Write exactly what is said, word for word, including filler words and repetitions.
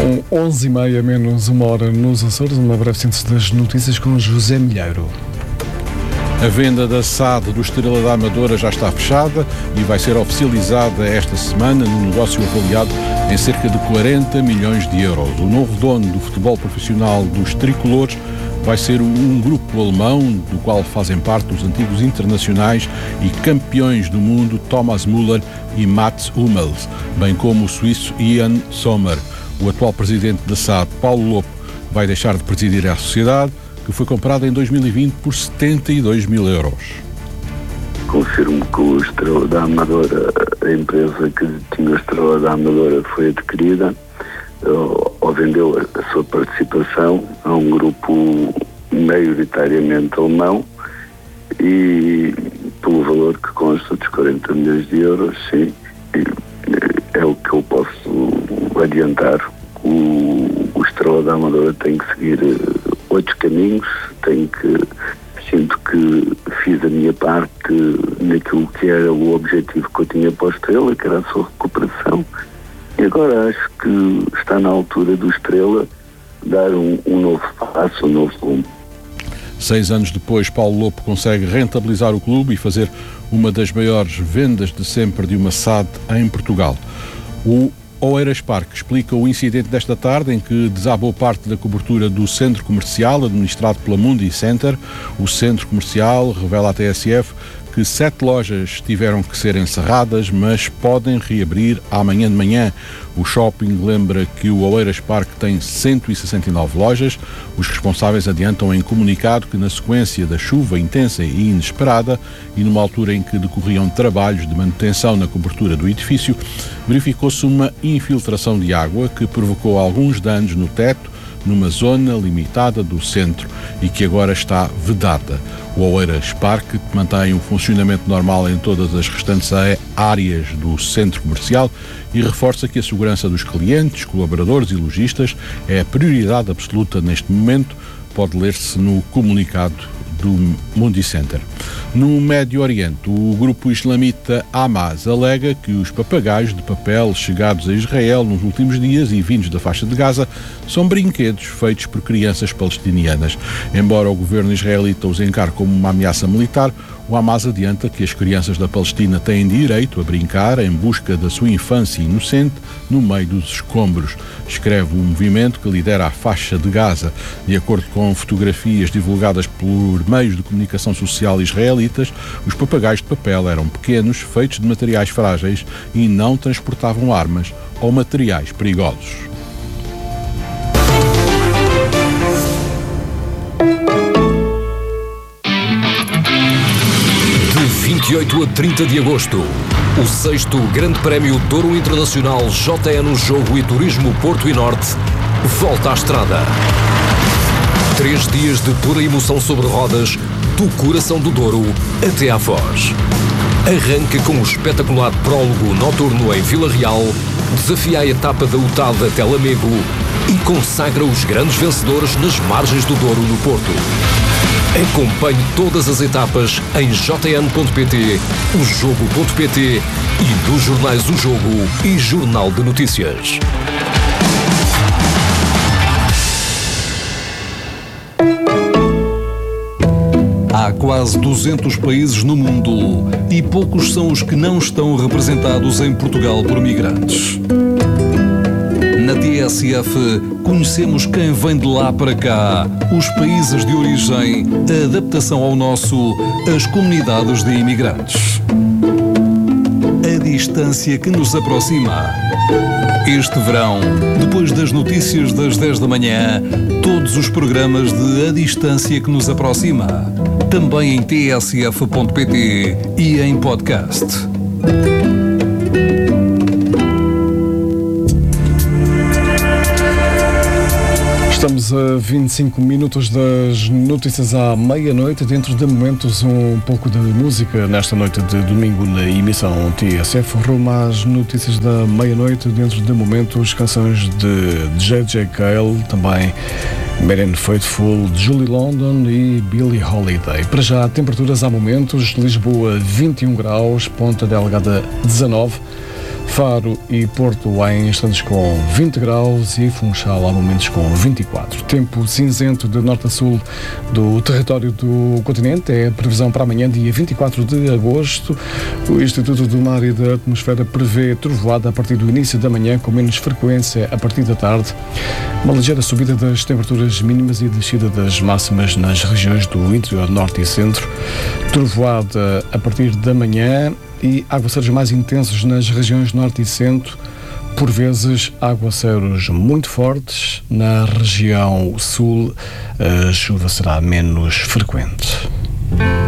São onze e meia menos uma hora nos Açores. Uma breve síntese das notícias com José Milheiro. A venda da S A D do Estrela da Amadora já está fechada e vai ser oficializada esta semana num negócio avaliado em cerca de quarenta milhões de euros. O novo dono do futebol profissional dos tricolores vai ser um grupo alemão do qual fazem parte os antigos internacionais e campeões do mundo Thomas Müller e Mats Hummels, bem como o suíço Ian Sommer. O atual presidente da S A D, Paulo Lopo, vai deixar de presidir a sociedade, que foi comprada em dois mil e vinte por setenta e dois mil euros. Confirmo que o Estrela da Amadora, a empresa que tinha o Estrela da Amadora, foi adquirida ou vendeu a sua participação a um grupo maioritariamente alemão e pelo valor que consta dos quarenta milhões de euros, sim, é o que eu posso adiantar. O, o Estrela da Amadora tem que seguir outros caminhos, tem que, sinto que fiz a minha parte naquilo que era o objetivo que eu tinha para o Estrela, que era a sua recuperação. E agora acho que está na altura do Estrela dar um, um novo passo, um novo rumo. Seis anos depois, Paulo Lopo consegue rentabilizar o clube e fazer uma das maiores vendas de sempre de uma S A D em Portugal. O Oeiras Parque explica o incidente desta tarde em que desabou parte da cobertura do centro comercial administrado pela Mundi Center. O centro comercial revela à T S F que sete lojas tiveram que ser encerradas, mas podem reabrir amanhã de manhã. O shopping lembra que o Oeiras Parque tem cento e sessenta e nove lojas. Os responsáveis adiantam em comunicado que, na sequência da chuva intensa e inesperada e numa altura em que decorriam trabalhos de manutenção na cobertura do edifício, verificou-se uma infiltração de água que provocou alguns danos no teto, numa zona limitada do centro e que agora está vedada. O Oeiras Parque mantém o funcionamento normal em todas as restantes áreas do centro comercial e reforça que a segurança dos clientes, colaboradores e lojistas é a prioridade absoluta neste momento. Pode ler-se no comunicado do Mundi Center. No Médio Oriente, o grupo islamita Hamas alega que os papagaios de papel chegados a Israel nos últimos dias e vindos da faixa de Gaza são brinquedos feitos por crianças palestinianas. Embora o governo israelita os encare como uma ameaça militar, o Hamas adianta que as crianças da Palestina têm direito a brincar em busca da sua infância inocente no meio dos escombros, escreve o movimento que lidera a faixa de Gaza. De acordo com fotografias divulgadas por meios de comunicação social israelitas, os papagaios de papel eram pequenos, feitos de materiais frágeis e não transportavam armas ou materiais perigosos. vinte e oito a trinta de agosto, o sexto Grande Prémio Douro Internacional J N Jogo e Turismo Porto e Norte volta à estrada. Três dias de pura emoção sobre rodas, do coração do Douro até à Foz. Arranca com o espetacular prólogo noturno em Vila Real, desafia a etapa da U T A D até Lamego e consagra os grandes vencedores nas margens do Douro no Porto. Acompanhe todas as etapas em j n ponto p t, o jogo ponto p t e nos jornais O Jogo e Jornal de Notícias. Há quase duzentos países no mundo e poucos são os que não estão representados em Portugal por migrantes. Na T S F, conhecemos quem vem de lá para cá, os países de origem, a adaptação ao nosso, as comunidades de imigrantes. A distância que nos aproxima. Este verão, depois das notícias das dez da manhã, todos os programas de A Distância que nos aproxima. Também em t s f ponto p t e em podcast. Estamos a vinte e cinco minutos das notícias à meia-noite, dentro de momentos um pouco de música nesta noite de domingo na emissão T S F, rumo às notícias da meia-noite, dentro de momentos canções de J J Cale, também Marianne Faithfull, Julie London e Billie Holiday. Para já, temperaturas há momentos, Lisboa vinte e um graus, Ponta Delgada dezanove, Faro e Porto há instantes com vinte graus e Funchal há momentos com vinte e quatro. Tempo cinzento de norte a sul do território do continente. É a previsão para amanhã, dia vinte e quatro de agosto. O Instituto do Mar e da Atmosfera prevê trovoada a partir do início da manhã, com menos frequência a partir da tarde. Uma ligeira subida das temperaturas mínimas e descida das máximas nas regiões do interior norte e centro. Trovoada a partir da manhã e aguaceiros mais intensos nas regiões norte e centro. Por vezes, aguaceiros muito fortes. Na região sul, a chuva será menos frequente.